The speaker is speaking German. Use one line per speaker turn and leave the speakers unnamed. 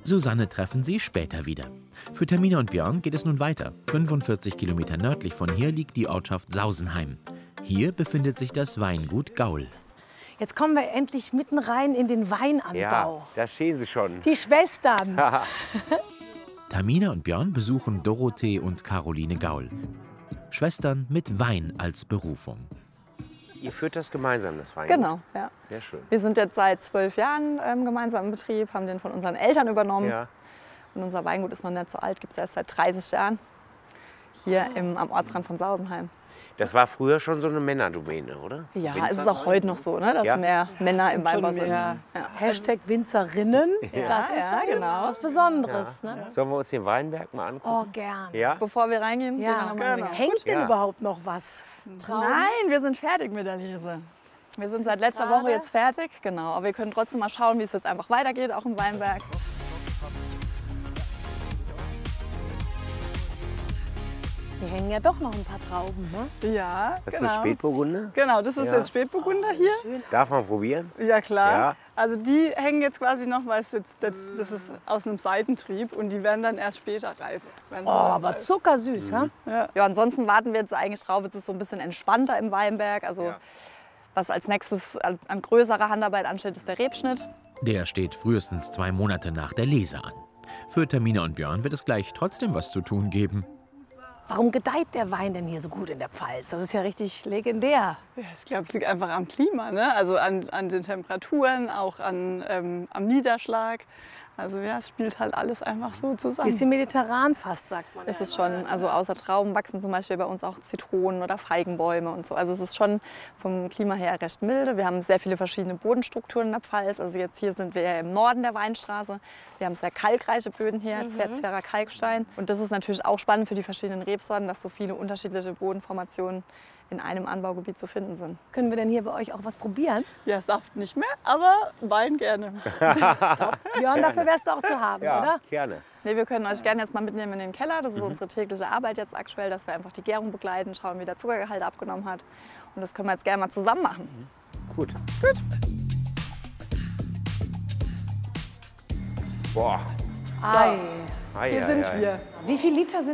Susanne treffen sie später wieder. Für Tamina und Björn geht es nun weiter. 45 Kilometer nördlich von hier liegt die Ortschaft Sausenheim. Hier befindet sich das Weingut Gaul.
Jetzt kommen wir endlich mitten rein in den Weinanbau.
Ja, da stehen sie schon.
Die Schwestern.
Tamina und Björn besuchen Dorothee und Caroline Gaul. Schwestern mit Wein als Berufung.
Ihr führt das gemeinsam, das Weingut?
Genau, ja.
Sehr schön.
Wir sind jetzt seit 12 Jahren gemeinsam im Betrieb, haben den von unseren Eltern übernommen.
Ja.
Und unser Weingut ist noch nicht so alt, gibt es erst seit 30 Jahren. Hier am Ortsrand von Sausenheim.
Das war früher schon so eine Männerdomäne, oder?
Ja,
Winzer?
es ist auch heute noch so, ne, dass
Ja.
mehr Männer im Weinbau sind.
Ja. Hashtag Winzerinnen. Das ist
ja,
schon
genau.
was Besonderes. Ne?
Sollen wir uns den Weinberg mal angucken?
Oh, gern.
Ja?
Bevor wir reingehen, gehen wir
Ja,
noch mal
genau.
rein.
Hängt denn
Ja.
überhaupt noch was?
Nein, wir sind fertig mit der Lese. Wir sind seit letzter Woche jetzt fertig, genau. Aber wir können trotzdem mal schauen, wie es jetzt einfach weitergeht, auch im Weinberg.
Hier hängen ja doch noch ein paar Trauben. Ne?
Ja,
Das ist das Spätburgunder?
Genau, das ist
Ja.
jetzt Spätburgunder hier.
Darf man probieren?
Ja, klar.
Ja.
Also die hängen jetzt quasi noch, weil das ist aus einem Seitentrieb und die werden dann erst später reif.
Oh, aber zuckersüß, ha?
Ja, ansonsten warten wir jetzt eigentlich drauf, es ist so ein bisschen entspannter im Weinberg. Also
Ja.
was als nächstes an größerer Handarbeit ansteht, ist der Rebschnitt.
Der steht frühestens 2 Monate nach der Lese an. Für Tamina und Björn wird es gleich trotzdem was zu tun geben.
Warum gedeiht der Wein denn hier so gut in der Pfalz? Das ist ja richtig legendär.
Ja, ich glaube, es liegt einfach am Klima, ne? Also an den Temperaturen, auch am Niederschlag. Also ja, es spielt halt alles einfach so zusammen.
Bisschen mediterran fast, sagt man.
Es ist schon, also außer Trauben wachsen zum Beispiel bei uns auch Zitronen oder Feigenbäume und so. Also es ist schon vom Klima her recht milde. Wir haben sehr viele verschiedene Bodenstrukturen in der Pfalz. Also jetzt hier sind wir ja im Norden der Weinstraße. Wir haben sehr kalkreiche Böden hier, tertiärer Kalkstein. Und das ist natürlich auch spannend für die verschiedenen Rebsorten, dass so viele unterschiedliche Bodenformationen in einem Anbaugebiet zu finden sind.
Können wir denn hier bei euch auch was probieren?
Ja, Saft nicht mehr, aber Wein gerne.
Björn, dafür wärst du auch zu haben,
Ja,
oder?
gerne.
Nee, wir können euch gerne jetzt mal mitnehmen in den Keller. Das ist unsere tägliche Arbeit jetzt aktuell, dass wir einfach die Gärung begleiten, schauen, wie der Zuckergehalt abgenommen hat. Und das können wir jetzt gerne mal zusammen machen.
Gut. Boah.
Ei.
Ei,
Hier
ei,
sind
ei.
wir.
Wie viel Liter sind